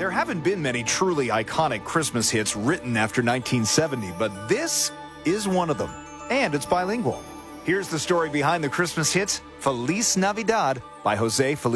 There haven't been many truly iconic Christmas hits written after 1970, but this is one of them, and it's bilingual. Here's the story behind the Christmas hit, Feliz Navidad by Jose Feliz.